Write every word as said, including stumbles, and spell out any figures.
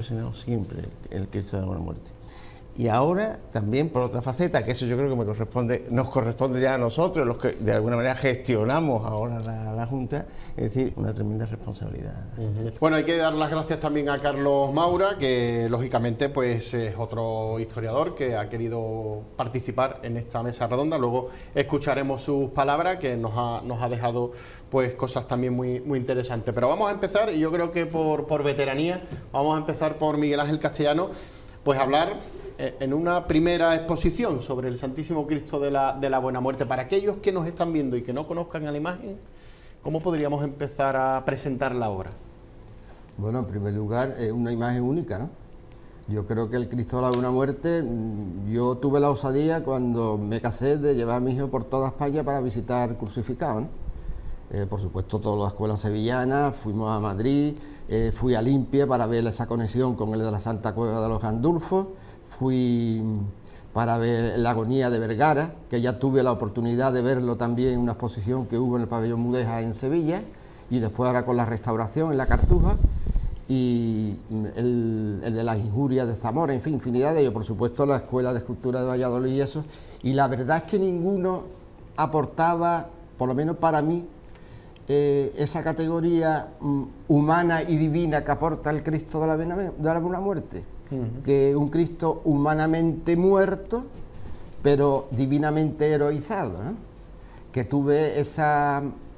promocionado siempre el, el Cristo de la Buena Muerte. Y ahora también por otra faceta, que eso yo creo que me corresponde, nos corresponde ya a nosotros, los que de alguna manera gestionamos ahora la, la Junta, es decir, una tremenda responsabilidad. Uh-huh. Bueno, hay que dar las gracias también a Carlos Maura, que lógicamente pues es otro historiador que ha querido participar en esta mesa redonda. Luego escucharemos sus palabras, que nos ha, nos ha dejado pues cosas también muy, muy interesantes. Pero vamos a empezar, y yo creo que por, por veteranía, vamos a empezar por Miguel Ángel Castellano, pues hablar en una primera exposición sobre el Santísimo Cristo de la, de la Buena Muerte. Para aquellos que nos están viendo y que no conozcan a la imagen, ¿cómo podríamos empezar a presentar la obra? Bueno, en primer lugar, es una imagen única, ¿no? Yo creo que el Cristo de la Buena Muerte, yo tuve la osadía cuando me casé de llevar a mi hijo por toda España para visitar crucificados, ¿no? Eh, por supuesto, todas las escuelas sevillanas, fuimos a Madrid, eh, fui a Limpia para ver esa conexión con el de la Santa Cueva de los Gandulfos, fui para ver la agonía de Vergara, que ya tuve la oportunidad de verlo también en una exposición que hubo en el pabellón Mudéjar en Sevilla, y después ahora con la restauración en la Cartuja, y el, el de las injurias de Zamora, en fin, infinidad de ellos, por supuesto la Escuela de Escultura de Valladolid y eso, y la verdad es que ninguno aportaba, por lo menos para mí, eh, esa categoría um, humana y divina que aporta el Cristo de la, de la Buena Muerte. Uh-huh. Que un Cristo humanamente muerto, pero divinamente heroizado, ¿no? Que tuve esa